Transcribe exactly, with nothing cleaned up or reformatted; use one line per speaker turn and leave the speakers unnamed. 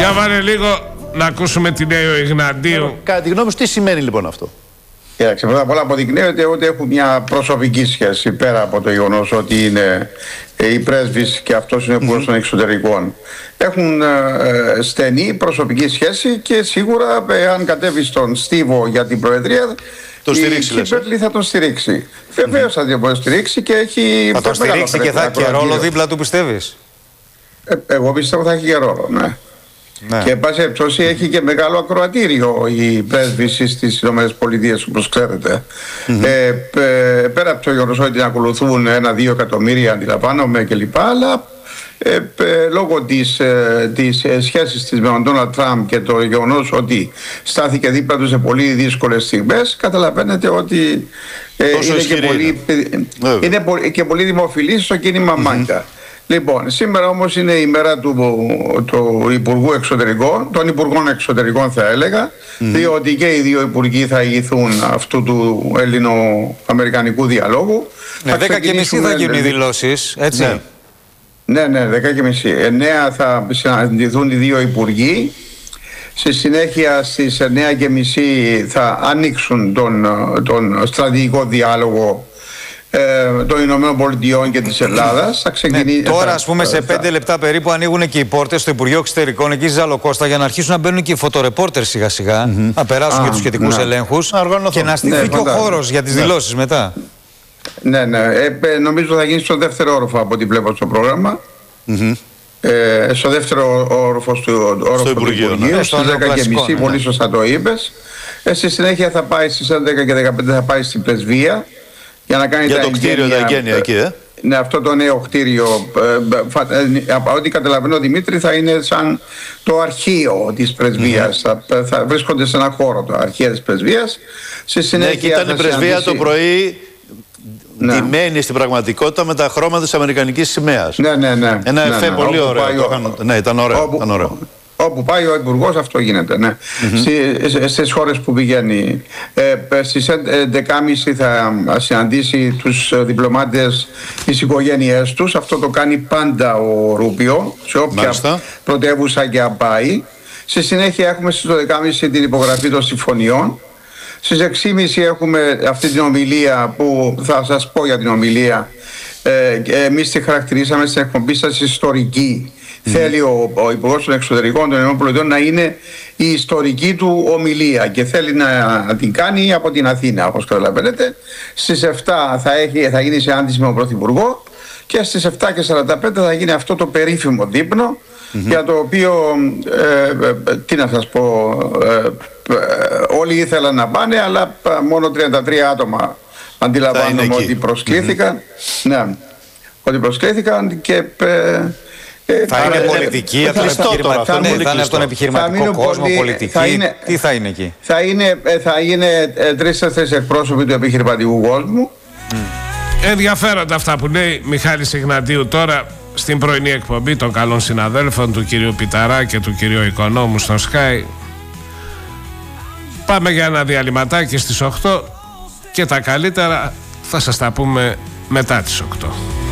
Για βάλε λίγο να ακούσουμε την Νέο Ιγναντίου.
Κατά τη γνώμη σου, τι σημαίνει λοιπόν αυτό?
Κοίταξε, πρώτα απ' όλα αποδεικνύεται ότι έχουν μια προσωπική σχέση πέρα από το γεγονός ότι είναι οι πρέσβεις και αυτός είναι υπουργός των εξωτερικών. Έχουν ε, στενή προσωπική σχέση και σίγουρα ε, αν κατέβει στον στίβο για την Προεδρία,
το στηρίξει,
η Κύπερλη θα τον στηρίξει. Βεβαίως θα τον στηρίξει και έχει.
Θα τον στηρίξει και θα έχει και ρόλο δίπλα του, πιστεύεις?
Ε, εγώ πιστεύω θα έχει και ρόλο, ναι. Ναι. Και εν πάση περιπτώσει έχει και μεγάλο ακροατήριο η πρέσβηση στις ΗΠΑ, όπως ξέρετε. Mm-hmm. ε, π, πέρα από το γεγονός ότι ακολουθούν ένα-δύο εκατομμύρια, αντιλαμβάνομαι κλπ. Αλλά ε, π, λόγω της, ε, της ε, σχέσης της με τον Ντόναλντ Τραμπ και το γεγονός ότι στάθηκε δίπλα του σε πολύ δύσκολες στιγμές, καταλαβαίνετε ότι ε, είναι, και πολύ, είναι. είναι πολύ, και πολύ δημοφιλής στο κίνημα mm-hmm. Μάγκα. Λοιπόν, σήμερα όμως είναι η μέρα του, του Υπουργού Εξωτερικών, των Υπουργών Εξωτερικών θα έλεγα, mm. διότι και οι δύο Υπουργοί θα ηγηθούν αυτού του Έλληνο-Αμερικανικού διαλόγου.
Ναι, δέκα και μισή θα γίνουν οι δηλώσεις, έτσι.
Ναι, ναι, ναι, δέκα και μισή. εννέα θα συναντηθούν οι δύο Υπουργοί. Στη συνέχεια στις εννέα και μισή θα ανοίξουν τον, τον στρατηγικό διάλογο Ε, των Ηνωμένων Πολιτειών και της Ελλάδας. Θα ξεκινήσει,
ναι, τώρα,
θα,
ας πούμε, σε πέντε λεπτά περίπου ανοίγουν και οι πόρτες στο Υπουργείο Εξωτερικών εκεί στη Ζαλοκώστα για να αρχίσουν να μπαίνουν και οι φωτορεπόρτερ σιγά-σιγά, mm-hmm. να περάσουν για τους σχετικούς ναι. ελέγχους και να στηθεί ναι, και ο χώρος για τις ναι. δηλώσεις μετά.
Ναι, ναι. Ε, νομίζω θα γίνει στο δεύτερο όροφο από ό,τι βλέπω στο πρόγραμμα. Mm-hmm. Ε, στο δεύτερο όροφο του, όροφο του Υπουργείου, ναι, στις δέκα και μισή, ναι. πολύ σωστά το είπες. Ε, στη συνέχεια θα πάει στις έντεκα και δεκαπέντε θα πάει στην Πρεσβεία. Για, να κάνει
για
τα
το κτίριο
εγγένεια,
τα εγγένεια εκεί, ε.
Ναι, αυτό το νέο κτίριο, ε, από ό,τι καταλαβαίνω ο Δημήτρη, θα είναι σαν το αρχείο της Πρεσβείας. Mm-hmm. θα, θα βρίσκονται σε ένα χώρο το αρχείο της Πρεσβείας. Στη συνέχεια
ναι, και ήταν η Πρεσβεία συναντήσει... το πρωί ναι. ντυμένη στην πραγματικότητα με τα χρώματα της Αμερικανικής σημαίας.
Ναι, ναι, ναι.
Ένα
ναι,
εφέ
ναι,
πολύ ωραίο.
Ο...
Είχαν... Ναι, ήταν ωραίο.
Όπου...
Ήταν ωραίο.
Όπου πάει ο Υπουργός αυτό γίνεται, ναι. Mm-hmm. Στις χώρες που πηγαίνει. Ε, στις έντεκα και μισή θα συναντήσει τους διπλωμάτες, τις οικογένειές τους. Αυτό το κάνει πάντα ο Ρούπιο, σε όποια Μάλιστα. πρωτεύουσα και αν πάει. Στη συνέχεια έχουμε στις δώδεκα και μισή την υπογραφή των συμφωνιών. Στις έξι και μισή έχουμε αυτή την ομιλία που θα σας πω για την ομιλία. Ε, εμείς τη χαρακτηρίσαμε στην εκπομπή σας ιστορική. Mm. Θέλει ο, ο Υπουργός των Εξωτερικών των ΗΠΑ να είναι η ιστορική του ομιλία και θέλει να, να την κάνει από την Αθήνα, όπως καταλαβαίνετε. Στις επτά θα, έχει, θα γίνει συνάντηση με τον Πρωθυπουργό και στις επτά και σαράντα πέντε θα γίνει αυτό το περίφημο δείπνο mm-hmm. για το οποίο, ε, ε, τι να σας πω, ε, ε, όλοι ήθελαν να πάνε αλλά μόνο τριάντα τρία άτομα αντιλαμβάνομαι ότι προσκλήθηκαν. Mm-hmm. Ναι, ότι προσκλήθηκαν και... Ε,
θα είναι πολιτική από τον επιχειρηματικό κόσμο, πολιτική. Τι θα είναι εκεί?
Θα είναι, θα είναι τρεις-τέσσερις εκπρόσωποι του επιχειρηματικού κόσμου.
Mm. Ενδιαφέροντα αυτά που λέει Μιχάλης Ιγνατίου τώρα στην πρωινή εκπομπή των καλών συναδέλφων του κυρίου Πιταρά και του κυρίου Οικονόμου στο Sky. Πάμε για ένα διαλυματάκι στις οκτώ και τα καλύτερα θα σας τα πούμε μετά τις οκτώ.